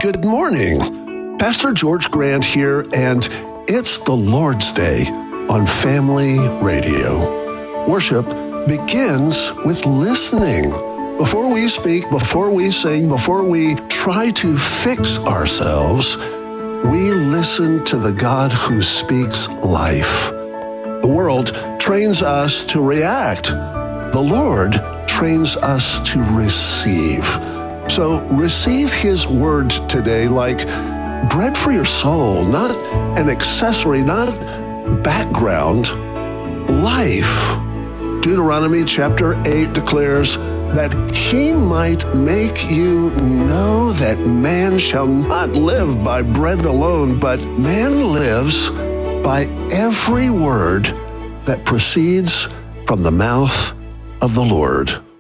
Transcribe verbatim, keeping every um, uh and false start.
Good morning. Pastor George Grant here, and it's the Lord's Day on Family Radio. Worship begins with listening. Before we speak, before we sing, before we try to fix ourselves, we listen to the God who speaks life. The world trains us to react. The Lord trains us to receive. So receive His word today like bread for your soul, not an accessory, not background, life. Deuteronomy chapter eight declares that He might make you know that man shall not live by bread alone, but man lives by every word that proceeds from the mouth of the Lord.